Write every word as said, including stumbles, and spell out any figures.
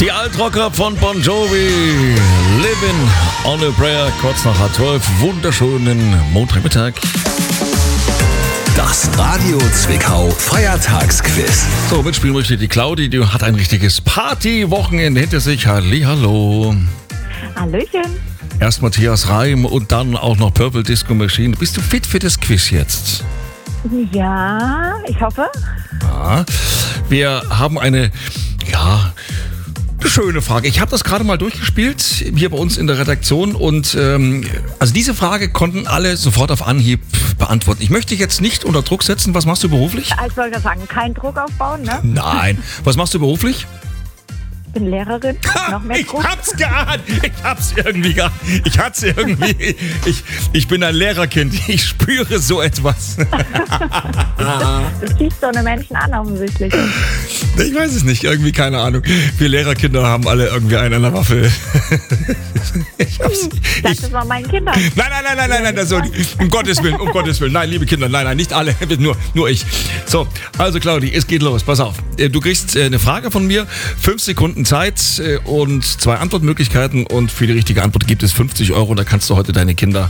Die Altrocker von Bon Jovi, Living on a Prayer, kurz nach halb zwölf, wunderschönen Montagmittag. Das Radio Zwickau Feiertagsquiz. So, mitspielen möchte die Claudi, die hat ein richtiges Partywochenende hinter sich. Hallihallo. Hallöchen. Erst Matthias Reim und dann auch noch Purple Disco Machine. Bist du fit für das Quiz jetzt? Ja, ich hoffe. Ja, wir haben eine, ja... Eine schöne Frage. Ich habe das gerade mal durchgespielt, hier bei uns in der Redaktion. Und ähm, also diese Frage konnten alle sofort auf Anhieb beantworten. Ich möchte dich jetzt nicht unter Druck setzen. Was machst du beruflich? Ich wollte sagen, keinen Druck aufbauen, ne? Nein. Was machst du beruflich? Ich bin Lehrerin. Ha, Noch mehr ich Druck. hab's geahnt. Ich hab's irgendwie geahnt. Ich hat's irgendwie. Ich, ich bin ein Lehrerkind. Ich spüre so etwas. Das zieht so eine Menschen an, offensichtlich. Ich weiß es nicht. Irgendwie keine Ahnung. Wir Lehrerkinder haben alle irgendwie einen an der Waffe. Ich hab's. Sag Ich, das mal meinen Kindern. Nein, nein, nein, nein, nein, nein, das soll nicht. Um Gottes Willen, um Gottes Willen. Nein, liebe Kinder, nein, nein, nicht alle, nur, nur ich. So, also Claudi, es geht los, pass auf. Du kriegst eine Frage von mir, fünf Sekunden Zeit und zwei Antwortmöglichkeiten und für die richtige Antwort gibt es fünfzig Euro. Da kannst du heute deine Kinder